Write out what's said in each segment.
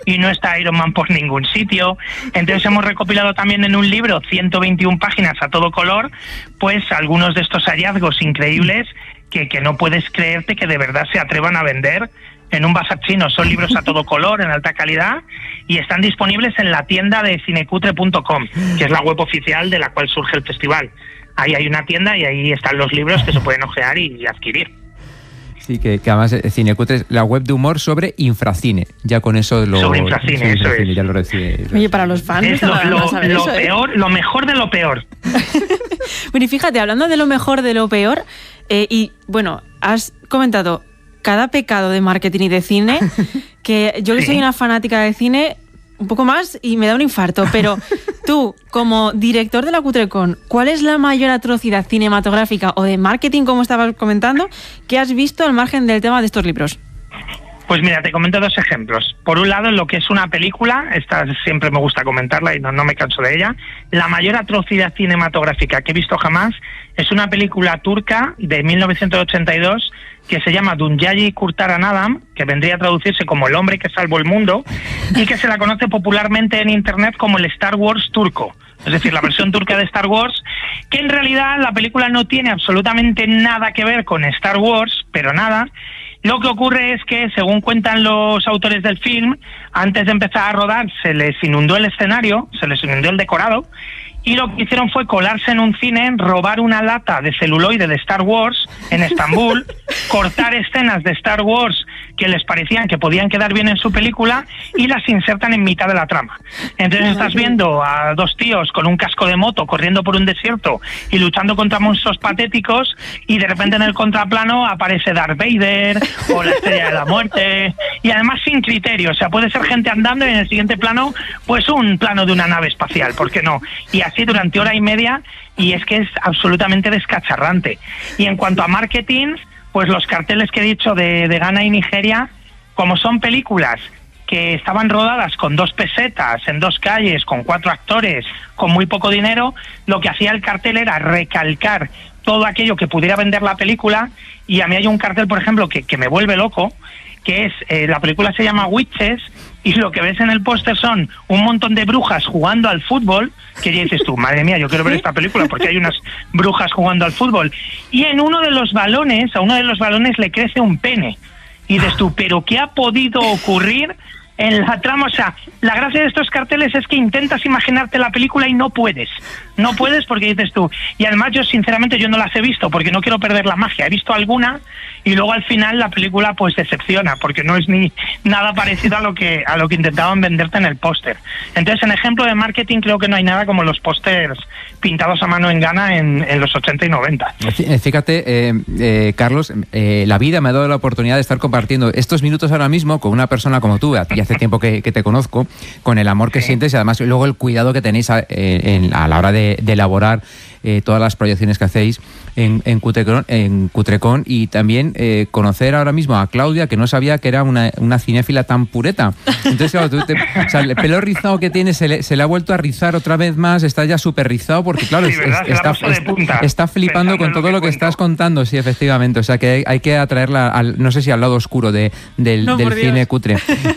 y no está Iron Man por ningún sitio. Entonces hemos recopilado también en un libro, 121 páginas a todo color, pues algunos de estos hallazgos increíbles que no puedes creerte que de verdad se atrevan a vender en un bazar chino. Son libros a todo color, en alta calidad, y están disponibles en la tienda de cinecutre.com, que es la web oficial de la cual surge el festival. Ahí hay una tienda y ahí están los libros que se pueden ojear y adquirir. Sí, que además Cinecutre es la web de humor sobre infracine. Ya con eso lo... Sobre infracine, eso es. Ya lo recibe. Oye, para los fans... Es lo peor, lo mejor de lo peor. Bueno, y fíjate, hablando de lo mejor de lo peor, y bueno, has comentado cada pecado de marketing y de cine, que yo que soy una fanática de cine, un poco más y me da un infarto, pero tú, como director de la Cutrecon, ¿cuál es la mayor atrocidad cinematográfica o de marketing, como estabas comentando, que has visto al margen del tema de estos libros? Pues mira, te comento dos ejemplos. Por un lado, en lo que es una película, esta siempre me gusta comentarla y no me canso de ella, la mayor atrocidad cinematográfica que he visto jamás es una película turca de 1982 que se llama Dünyayı Kurtaran Adam, que vendría a traducirse como El hombre que salvó el mundo, y que se la conoce popularmente en internet como el Star Wars turco. Es decir, la versión turca de Star Wars, que en realidad la película no tiene absolutamente nada que ver con Star Wars, pero nada. Lo que ocurre es que, según cuentan los autores del film, antes de empezar a rodar se les inundó el escenario, se les inundó el decorado, y lo que hicieron fue colarse en un cine, robar una lata de celuloide de Star Wars en Estambul, cortar escenas de Star Wars que les parecían que podían quedar bien en su película y las insertan en mitad de la trama. Entonces estás viendo a dos tíos con un casco de moto corriendo por un desierto y luchando contra monstruos patéticos, y de repente en el contraplano aparece Darth Vader o la Estrella de la Muerte, y además sin criterio. O sea, puede ser gente andando y en el siguiente plano, pues un plano de una nave espacial, ¿por qué no? Y así durante hora y media, y es que es absolutamente descacharrante. Y en cuanto a marketing, pues los carteles que he dicho de Ghana y Nigeria, como son películas que estaban rodadas con 2 pesetas, en 2 calles, con 4 actores, con muy poco dinero, lo que hacía el cartel era recalcar todo aquello que pudiera vender la película. Y a mí hay un cartel, por ejemplo, que me vuelve loco, que es, la película se llama Witches, y lo que ves en el póster son un montón de brujas jugando al fútbol, que ya dices tú, madre mía, yo quiero ver esta película porque hay unas brujas jugando al fútbol. Y en uno de los balones, a uno de los balones le crece un pene. Y dices tú, ¿pero qué ha podido ocurrir en la trama? O sea, la gracia de estos carteles es que intentas imaginarte la película y no puedes. No puedes porque dices tú. Y además yo, sinceramente, yo no las he visto porque no quiero perder la magia. He visto alguna y luego al final la película pues decepciona porque no es ni nada parecido a lo que intentaban venderte en el póster. Entonces, en ejemplo de marketing, creo que no hay nada como los pósters pintados a mano en Ghana en los 80 y 90. Fíjate, Carlos, la vida me ha dado la oportunidad de estar compartiendo estos minutos ahora mismo con una persona como tú, y hace tiempo que te conozco, con el amor que sientes y además luego el cuidado que tenéis a la hora de elaborar todas las proyecciones que hacéis en Cutrecon, y también conocer ahora mismo a Claudia, que no sabía que era una cinéfila tan pureta. Entonces, claro, o sea, el pelo rizado que tiene se le ha vuelto a rizar otra vez más, está ya súper rizado porque, claro, sí, está flipando con todo lo que estás contando, sí, efectivamente. O sea, que hay que atraerla, no sé si al lado oscuro del cine cutre.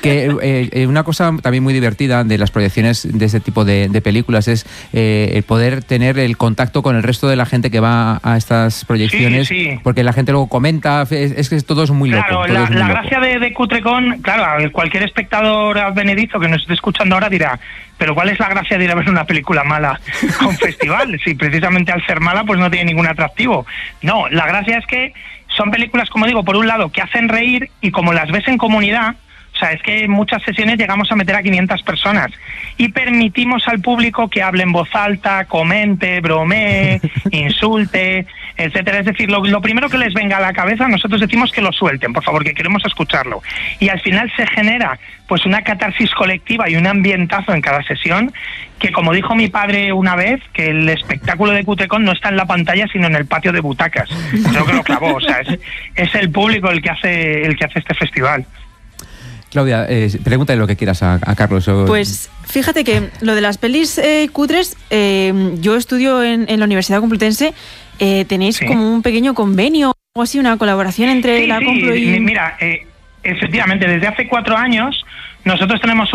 Que una cosa también muy divertida de las proyecciones de este tipo de películas es el poder tener el contacto con el resto de la gente que va a estas proyecciones, porque la gente luego comenta, es que todo es muy loco. Claro, la gracia de Cutrecon, claro, cualquier espectador advenedizo que nos esté escuchando ahora dirá, pero ¿cuál es la gracia de ir a ver una película mala a un festival? Si precisamente al ser mala pues no tiene ningún atractivo. No, la gracia es que son películas, como digo, por un lado, que hacen reír, y como las ves en comunidad, o sea, es que en muchas sesiones llegamos a meter a 500 personas y permitimos al público que hable en voz alta, comente, bromee, insulte, etcétera. Es decir, lo primero que les venga a la cabeza, nosotros decimos que lo suelten, por favor, que queremos escucharlo. Y al final se genera pues una catarsis colectiva y un ambientazo en cada sesión, que, como dijo mi padre una vez, que el espectáculo de Cutrecon no está en la pantalla sino en el patio de butacas. Creo que lo clavó, o sea, es el público el que hace este festival. Claudia, pregúntale lo que quieras a Carlos. Pues fíjate que lo de las pelis cutres, yo estudio en la Universidad Complutense, tenéis como un pequeño convenio o así, una colaboración entre la Complu y... Mira, efectivamente, desde hace 4 años nosotros tenemos